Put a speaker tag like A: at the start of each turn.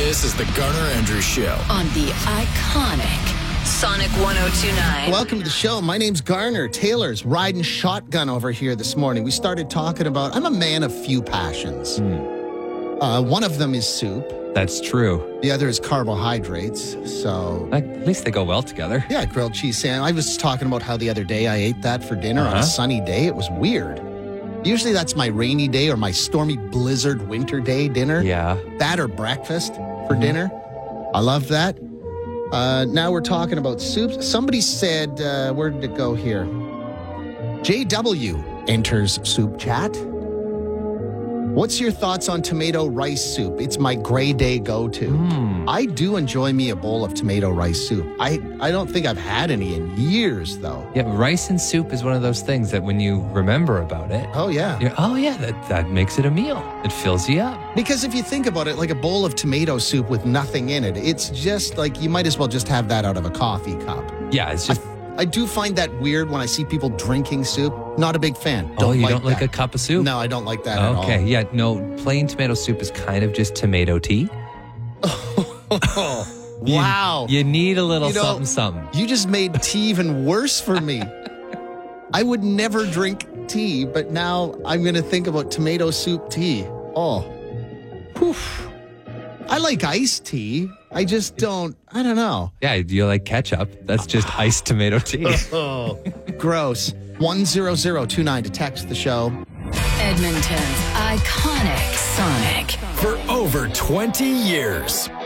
A: This is the Garner Andrews Show
B: on the iconic Sonic 102.9.
C: Welcome to the show. My name's Garner. Taylor's riding shotgun over here this morning. We started talking about, I'm a man of few passions. One of them is soup.
D: That's true.
C: The other is carbohydrates. So
D: At least they go well together.
C: yeah, grilled cheese sandwich. I was talking about how the other day I ate that for dinner on a sunny day. It was weird. Usually that's my rainy day or my stormy blizzard winter day dinner.
D: Yeah.
C: That or breakfast for dinner. I love that. Now we're talking about soups. Somebody said, where did it go here? JW enters soup chat. What's your thoughts on tomato rice soup? It's my gray day go-to. I do enjoy me a bowl of tomato rice soup. I don't think I've had any in years, though.
D: Yeah, rice and soup is one of those things that when you remember about it,
C: Oh, yeah.
D: that makes it a meal. It fills you up.
C: Because if you think about it, like a bowl of tomato soup with nothing in it, it's just like you might as well just have that out of a coffee cup.
D: Yeah, it's just...
C: I do find that weird when I see people drinking soup. Not a big fan.
D: you don't like
C: that.
D: a cup of soup?
C: No, I don't like that at all.
D: Okay, yeah, no, plain tomato soup is kind of just tomato tea.
C: Wow.
D: You need a little
C: You know,
D: something.
C: You just made tea even worse for me. I would never drink tea, but now I'm going to think about tomato soup tea. Oh. Whew. I like iced tea. I just don't, I don't know.
D: Yeah, you like ketchup. That's just iced tomato tea.
C: Oh, gross. 10029 to text the show.
B: Edmonton's iconic Sonic.
A: for over 20 years.